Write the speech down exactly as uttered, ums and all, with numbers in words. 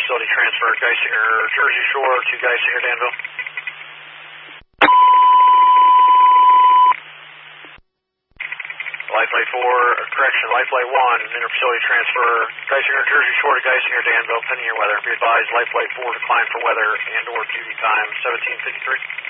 interfacility transfer, Geisinger, Jersey Shore to Geisinger, Danville. Life Flight four, correction, Life Flight one, interfacility transfer, Geisinger, Jersey Shore to Geisinger, Danville, pending your weather. Be advised, Life Flight four declined for weather and or duty time, seventeen fifty-three.